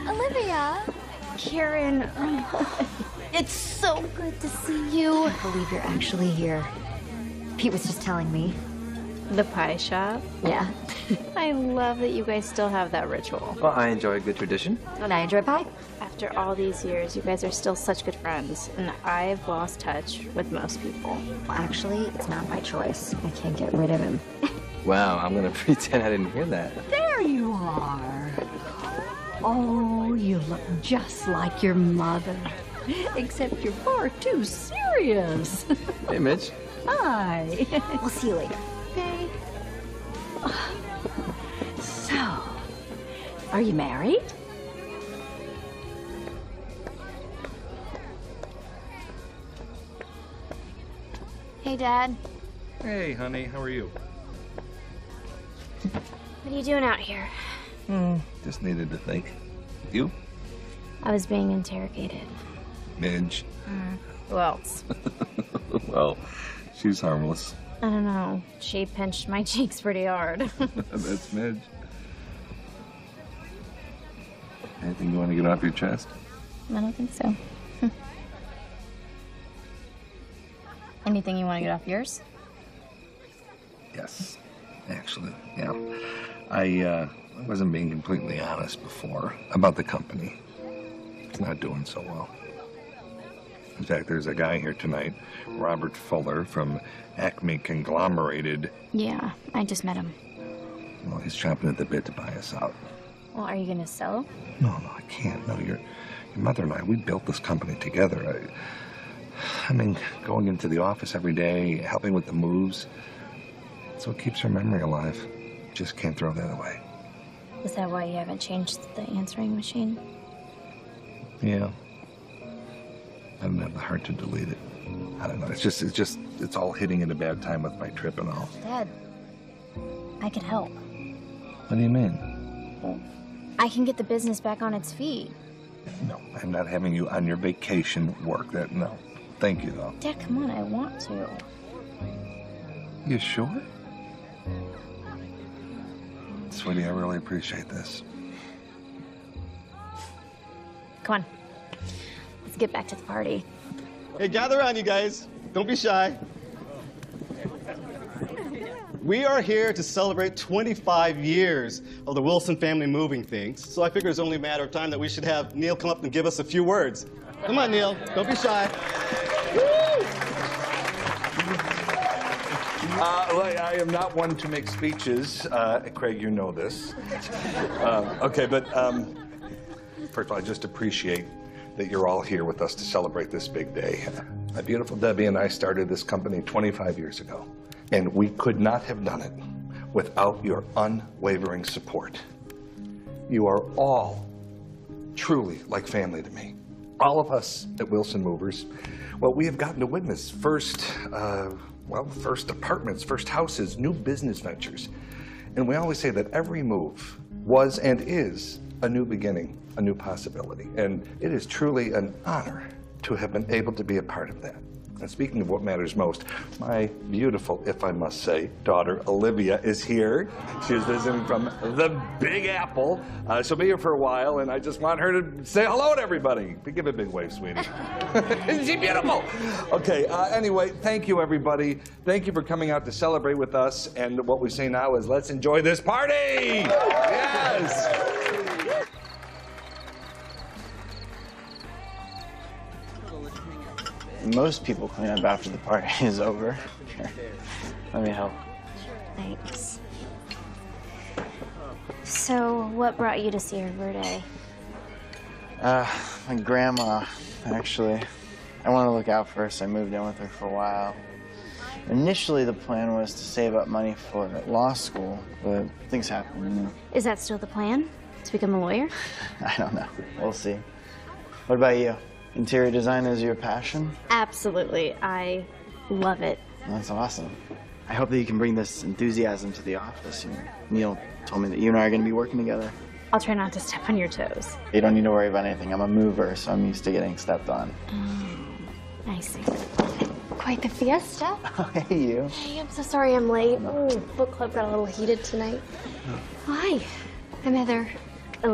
Olivia! Karen, it's so good to see you. I can't believe you're actually here. Pete was just telling me. The pie shop? Yeah. I love that you guys still have that ritual. Well, I enjoy a good tradition. And I enjoy pie. After all these years, you guys are still such good friends, and I've lost touch with most people. Well, actually, it's not my choice. I can't get rid of him. Wow, I'm gonna pretend I didn't hear that. There you are. Oh, you look just like your mother. Except you're far too serious. Hey, Mitch. Hi. We'll see you later. Okay. So, are you married? Hey, Dad. Hey, honey, how are you? What are you doing out here? Just needed to think. You? I was being interrogated. Midge. Who else? Well, she's harmless. I don't know. She pinched my cheeks pretty hard. That's Midge. Anything you want to get off your chest? I don't think so. Anything you want to get off yours? Yes, actually, yeah. I wasn't being completely honest before about the company. It's not doing so well. In fact, there's a guy here tonight, Robert Fuller from Acme Conglomerated. Yeah, I just met him. Well, he's chomping at the bit to buy us out. Well, are you gonna sell? No, I can't. No, your mother and I, we built this company together. I mean, going into the office every day, helping with the moves. It's what keeps her memory alive. Just can't throw that away. Is that why you haven't changed the answering machine? Yeah. I don't have the heart to delete it. I don't know. It's all hitting at a bad time with my trip and all. Dad, I could help. What do you mean? I can get the business back on its feet. No, I'm not having you on your vacation work. No. Thank you, though. Dad, come on, I want to. You sure? Sweetie, I really appreciate this. Come on. Let's get back to the party. Hey, gather around, you guys. Don't be shy. We are here to celebrate 25 years of the Wilson family moving things, so I figure it's only a matter of time that we should have Neil come up and give us a few words. Come on, Neil. Don't be shy. I am not one to make speeches. Craig, you know this. Okay, but first of all, I just appreciate that you're all here with us to celebrate this big day. My beautiful Debbie and I started this company 25 years ago, and we could not have done it without your unwavering support. You are all truly like family to me. All of us at Wilson Movers, well, we have gotten to witness first apartments, first houses, new business ventures. And we always say that every move was and is a new beginning, a new possibility. And it is truly an honor to have been able to be a part of that. And speaking of what matters most, my beautiful, if I must say, daughter Olivia is here. She is visiting from the Big Apple. She'll be here for a while, and I just want her to say hello to everybody. Give a big wave, sweetie. Isn't she beautiful? Okay, anyway, thank you, everybody. Thank you for coming out to celebrate with us. And what we say now is, let's enjoy this party! Yes! Most people clean up after the party is over. Here, let me help. Thanks. So, what brought you to Sierra Verde? My grandma, actually. I want to look out for her, so I moved in with her for a while. Initially, the plan was to save up money for law school, but things happened. Is that still the plan? To become a lawyer? I don't know. We'll see. What about you? Interior design is your passion? Absolutely. I love it. That's awesome. I hope that you can bring this enthusiasm to the office. Neil told me that you and I are going to be working together. I'll try not to step on your toes. You don't need to worry about anything. I'm a mover, so I'm used to getting stepped on. I see. Quite the fiesta. Oh, hey, you. Hey, I'm so sorry I'm late. Book club got a little heated tonight. Hi. I'm Heather.